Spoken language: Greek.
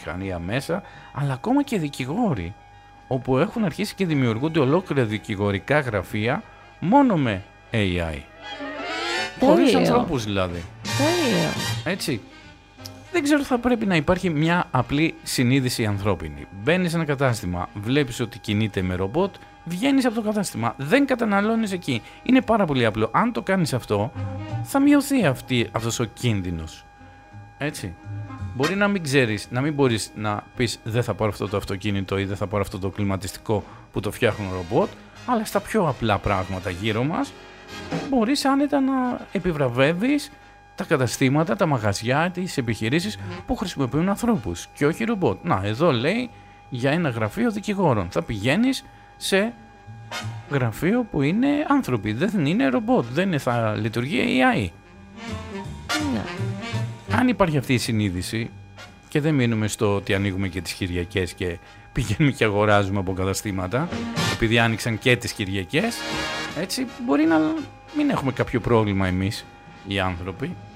βιομηχανία μέσα, αλλά ακόμα και δικηγόροι, όπου έχουν αρχίσει και δημιουργούνται ολόκληρα δικηγορικά γραφεία μόνο με AI. Χωρίς ανθρώπους δηλαδή. Έτσι. Δεν ξέρω, θα πρέπει να υπάρχει μια απλή συνείδηση ανθρώπινη. Μπαίνεις σε ένα κατάστημα, βλέπεις ότι κινείται με ρομπότ, βγαίνεις από το κατάστημα, δεν καταναλώνεις εκεί. Είναι πάρα πολύ απλό. Αν το κάνεις αυτό, θα μειωθεί αυτός ο κίνδυνος. Έτσι. Μπορεί να μην ξέρεις, να μην μπορείς να πεις δεν θα πάρω αυτό το αυτοκίνητο ή δεν θα πάρω αυτό το κλιματιστικό που το φτιάχνουν ρομπότ, αλλά στα πιο απλά πράγματα γύρω μας μπορείς άνετα να επιβραβεύεις τα καταστήματα, τα μαγαζιά, τις επιχειρήσεις που χρησιμοποιούν ανθρώπους και όχι ρομπότ. Να, εδώ λέει για ένα γραφείο δικηγόρων. Θα πηγαίνεις σε γραφείο που είναι άνθρωποι, δεν είναι ρομπότ, θα λειτουργεί AI. Ναι. Αν υπάρχει αυτή η συνείδηση και δεν μείνουμε στο ότι ανοίγουμε και τις Κυριακές και πηγαίνουμε και αγοράζουμε από καταστήματα, επειδή άνοιξαν και τις Κυριακές, έτσι μπορεί να μην έχουμε κάποιο πρόβλημα εμείς οι άνθρωποι.